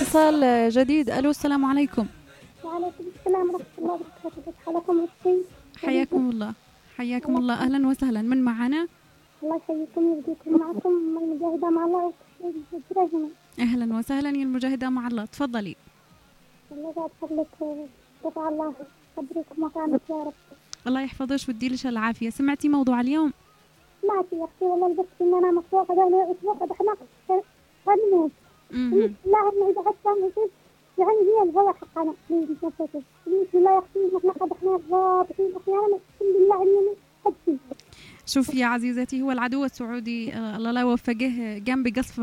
اتصال جديد. ألو، السلام عليكم. وعليكم السلام ورحمة الله وبركاته. كيف حالكم أختي؟ حياكم الله، حياكم الله، أهلا وسهلا. من معنا؟ الله يحييكم ويبقيكم. معكم المجاهدة مع الله وتشرفنا. أهلا وسهلا يا المجاهدة مع الله، تفضلي. الله يبارك فيك. رفع الله قدرك ومكانك يا رب. الله يحفظك ويديلك العافية. سمعتي موضوع اليوم؟ سمعتي يا أختي والله البس إن أنا مخلوقة دولة أسبوع إحنا هنموت. لا إنه إذا حتى نصيب يعني هي الهوى حقنا بنفسه. بسم الله يحكي إحنا قد إحنا ضابطين أحيانا الحمد لله إني حدي. شوف يا عزيزتي، هو العدو السعودي الله لا يوفقه قام بقصف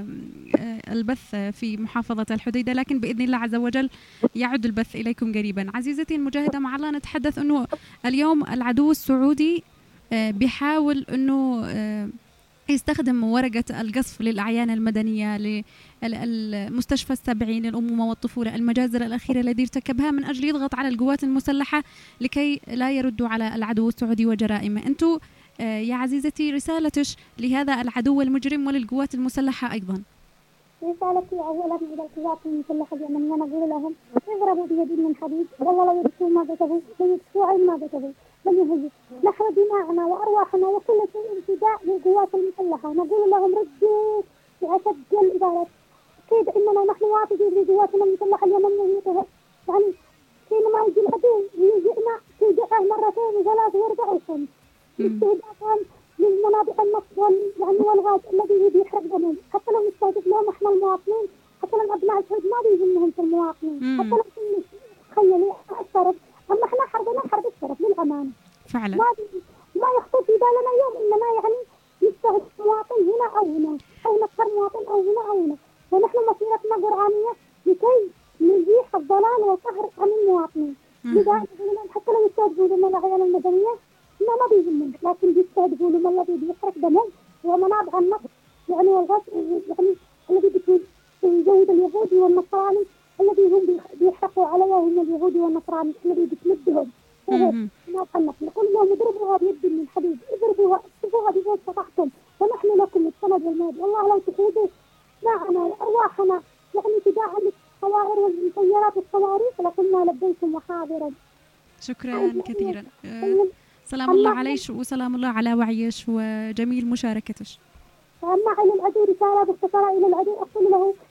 البث في محافظة الحديدة، لكن بإذن الله عز وجل يعود البث إليكم قريبا. عزيزتي المجاهدة مع الله، نتحدث أنه اليوم العدو السعودي بيحاول أنه يستخدم ورقة القصف للأعيان المدنية، للمستشفى السبعين للأمومة والطفولة، المجازر الأخيرة التي ارتكبها من أجل يضغط على القوات المسلحة لكي لا يردوا على العدو السعودي وجرائمه. أنتم يا عزيزتي رسالتش لهذا العدو المجرم وللقوات المسلحة أيضا؟ رسالتي أولا إلى القوات المسلحة اليمنية نقول لهم اضربوا بيد من حديد، والله لو يدفعوا ما كتبوا ليدفعوا عين ما كتبوا بل يهجوا. نحن دماءنا وأرواحنا وكل شيء فداء للقوات المسلحة. نقول لهم ردوا بأشد الإدارات. أكيد إننا نحن واثقين بقواتنا المسلحة اليمنية، يعني حينما يجي العدو ويجئنا توجعه مرتين وثلاث واربع وخمس استهدافا للمنابع النفط يعني والغاز الذي يحرق دمهم. حتى لو نستهدف لهم احنا المواطنين، حتى لو ابناء السعود ما بيهمهم في المواطنين، حتى لو تخيلي الشرف. اما احنا حربنا حرب الشرف للامانه فعلا. ما يخطر في بالنا يوم اننا يعني نستهدف مواطن هنا او هنا، او نقهر مواطن او هنا او هنا. ونحن مسيرتنا قرآنية لكي نزيح الضلال والقهر عن المواطنين. لذلك حتى لو يستهدفوا لنا العيال المدنية ما بيهمهم، لكن بيستهدفوا لهم الذي بيحرق دمهم ومنابع النفط يعني والغاز يعني الذي بيكون يزود اليهودي والنصراني الذي هم بيحرقوا عليهم اليهودي والنصراني الذي بتمدهم منابع النفط. نقول لهم اضربوها بيد من حديد، اضربوها اكتبوها بما استطعتم ونحن لكم السند والمال. والله لو تخوضوا معنا وارواحنا يعني فداء للصواريخ والسيارات والصواريخ لقلنا لبيكم وحاضرا. شكرا كثيرا. سلام الله عليش وسلام الله على وعيش وجميل مشاركتش. فأما إلى العدو رسالة باختصار إلى العدو أقول له